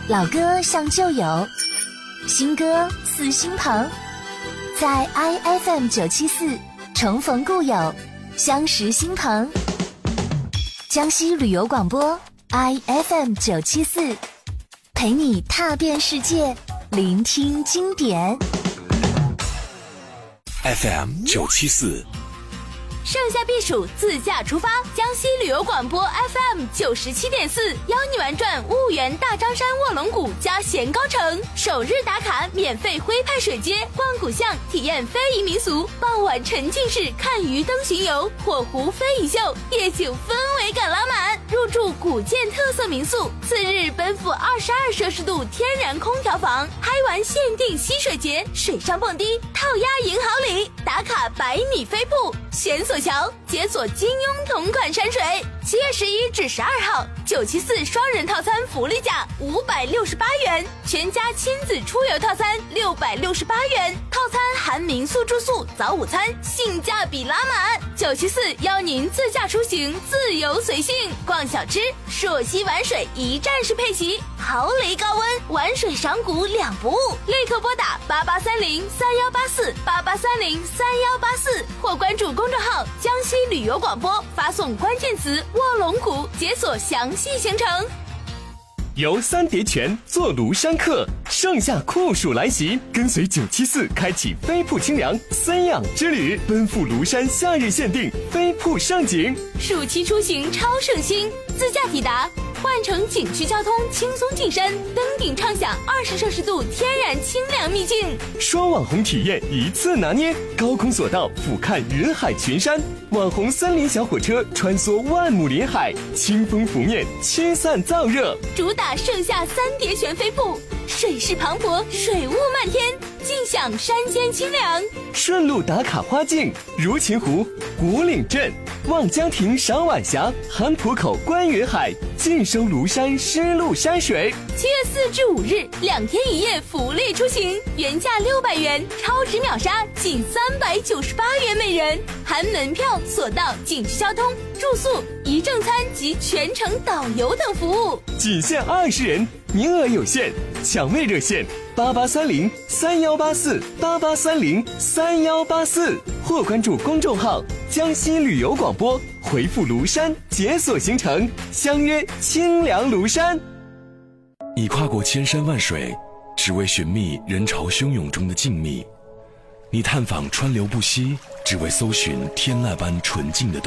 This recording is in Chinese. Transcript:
老歌像旧友，新歌似新朋，在 IFM974 重逢故友，相识新朋。江西旅游广播 IFM974，陪你踏遍世界，聆听经典。 FM974。 盛夏避暑，自驾出发，江西旅游广播 FM97.4邀你玩转婺源大张山卧龙谷加咸高城，首日打卡免费徽派水街，逛古巷体验非遗民俗，傍晚沉浸式看鱼灯巡游，火湖非遗秀，夜景氛围感拉满，入住古建特色民宿，次日奔赴22摄氏度天然空调房，嗨玩限定溪水节，水上蹦迪，套鸭赢好礼，打卡100米飞瀑，险索桥解锁金庸同款山水。7月11至12号，974双人套餐福利价568元，全家亲子出游套餐668元，套餐含民宿住宿、早午餐，性价比拉满。974邀您自驾出行，自由随性，逛小吃，朔溪玩水一站式配齐，豪雷高温，玩水赏古两不误。立刻拨打8830318488303184，或关注公众号江西旅游广播，发送关键词卧龙谷，解锁详细行程。 游三叠泉，坐庐山客，盛夏酷暑来袭，跟随974开启飞瀑清凉三养之旅，奔赴庐山夏日限定飞瀑盛景。 暑期出行超省心，自驾抵达，换乘景区交通轻松进山，登顶畅享20摄氏度天然清凉秘境。 双网红体验一次拿捏，高空索道俯瞰云海群山，网红森林小火车穿梭万亩林海，清风拂面，驱散燥热。 主打盛夏三叠泉飞瀑，水势磅礴，水雾漫天，尽享山间清凉。 顺路打卡花境，如琴湖、古岭镇、望江亭赏晚霞，韩浦口观云海，尽收庐山湿漉山水。 7月4至5日2天1夜福利出行，原价600元，超值秒杀仅398元每人，含门票、索道、景区交通、住宿、一正餐及全程导游等服务， 仅限20人，名额有限，抢位热线8830318488303184，或关注公众号江西旅游广播，回复庐山解锁行程，相约清凉庐山。 你跨过千山万水，只为寻觅人潮汹涌中的静谧；你探访川流不息，只为搜寻天籁般纯净的